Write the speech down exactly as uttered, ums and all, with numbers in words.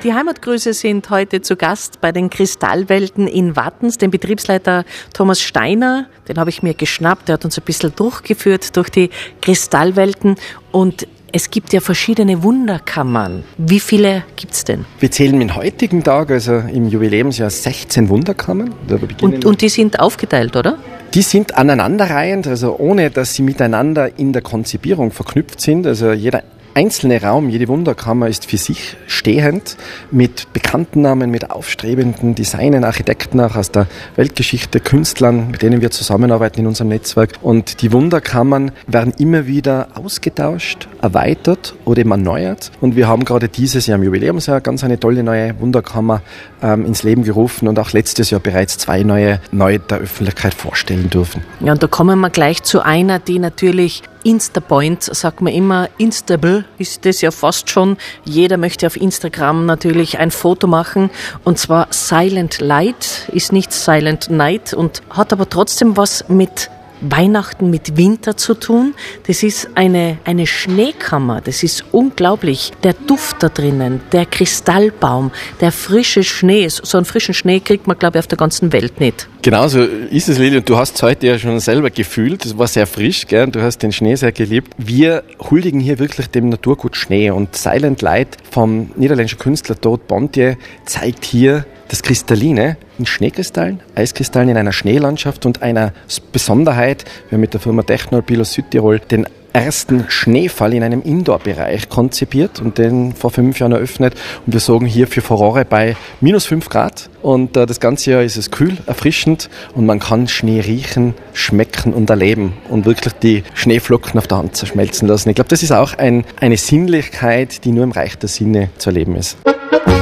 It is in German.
Die Heimatgrüße sind heute zu Gast bei den Kristallwelten in Wattens. Den Betriebsleiter Thomas Steiner, den habe ich mir geschnappt. Der hat uns ein bisschen durchgeführt durch die Kristallwelten. Und es gibt ja verschiedene Wunderkammern. Wie viele gibt's denn? Wir zählen im heutigen Tag, also im Jubiläumsjahr, sechzehn Wunderkammern. Und, und die sind aufgeteilt, oder? Die sind aneinanderreihend, also ohne, dass sie miteinander in der Konzipierung verknüpft sind. Also jeder einzelne Raum, jede Wunderkammer ist für sich stehend mit bekannten Namen, mit aufstrebenden Designern, Architekten auch aus der Weltgeschichte, Künstlern, mit denen wir zusammenarbeiten in unserem Netzwerk. Und die Wunderkammern werden immer wieder ausgetauscht, erweitert oder eben erneuert. Und wir haben gerade dieses Jahr im Jubiläumsjahr ganz eine tolle neue Wunderkammer ähm, ins Leben gerufen und auch letztes Jahr bereits zwei neue neu der Öffentlichkeit vorstellen dürfen. Ja, und da kommen wir gleich zu einer, die natürlich Instapoint, sagt man immer, Instable ist das ja fast schon. Jeder möchte auf Instagram natürlich ein Foto machen. Und zwar Silent Light ist nicht Silent Night und hat aber trotzdem was mit Weihnachten, mit Winter zu tun. Das ist eine, eine Schneekammer. Das ist unglaublich. Der Duft da drinnen, der Kristallbaum, der frische Schnee. So einen frischen Schnee kriegt man, glaube ich, auf der ganzen Welt nicht. Genauso ist es, Lili. Und du hast es heute ja schon selber gefühlt. Es war sehr frisch, gell? Du hast den Schnee sehr geliebt. Wir huldigen hier wirklich dem Naturgut Schnee. Und Silent Light vom niederländischen Künstler Todd Bontier zeigt hier das Kristalline in Schneekristallen, Eiskristallen in einer Schneelandschaft und einer Besonderheit. Wir haben mit der Firma Technolpil aus Südtirol den ersten Schneefall in einem Indoor-Bereich konzipiert und den vor fünf Jahren eröffnet. Und wir sorgen hier für Furore bei minus fünf Grad. Und äh, das ganze Jahr ist es kühl, erfrischend und man kann Schnee riechen, schmecken und erleben und wirklich die Schneeflocken auf der Hand zerschmelzen lassen. Ich glaube, das ist auch ein, eine Sinnlichkeit, die nur im Reich der Sinne zu erleben ist.